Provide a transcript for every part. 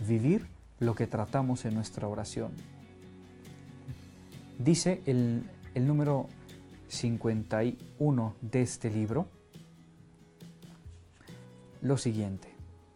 vivir lo que tratamos en nuestra oración. Dice el número 51 de este libro lo siguiente.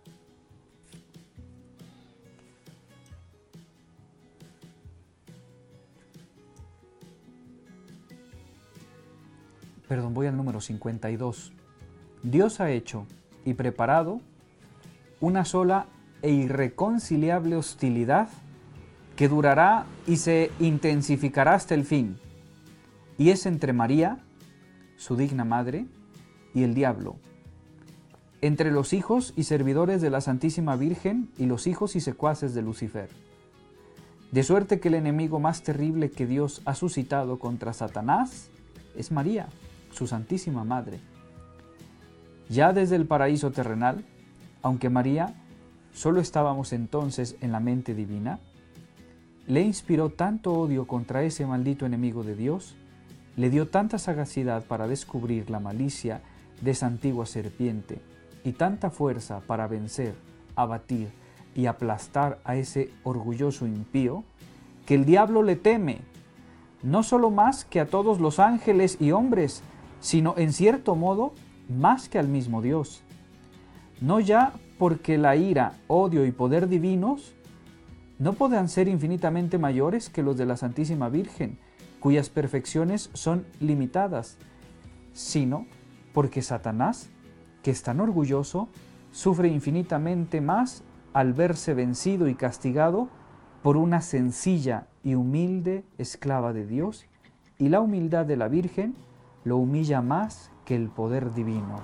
Perdón, voy al número 52. Dios ha hecho y preparado una sola e irreconciliable hostilidad que durará y se intensificará hasta el fin, y es entre María, su digna madre, y el diablo, entre los hijos y servidores de la Santísima Virgen y los hijos y secuaces de Lucifer. De suerte que el enemigo más terrible que Dios ha suscitado contra Satanás es María, su Santísima Madre. Ya desde el paraíso terrenal, aunque María solo estábamos entonces en la mente divina, le inspiró tanto odio contra ese maldito enemigo de Dios, le dio tanta sagacidad para descubrir la malicia de esa antigua serpiente y tanta fuerza para vencer, abatir y aplastar a ese orgulloso impío, que el diablo le teme, no solo más que a todos los ángeles y hombres, sino en cierto modo más que al mismo Dios. No ya porque la ira, odio y poder divinos no puedan ser infinitamente mayores que los de la Santísima Virgen, cuyas perfecciones son limitadas, sino porque Satanás, que es tan orgulloso, sufre infinitamente más al verse vencido y castigado por una sencilla y humilde esclava de Dios, y la humildad de la Virgen lo humilla más que el poder divino.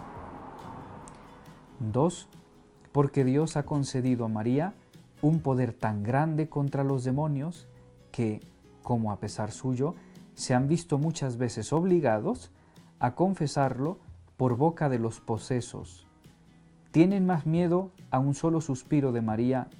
2. Porque Dios ha concedido a María un poder tan grande contra los demonios que, como a pesar suyo, se han visto muchas veces obligados a confesarlo por boca de los posesos. Tienen más miedo a un solo suspiro de María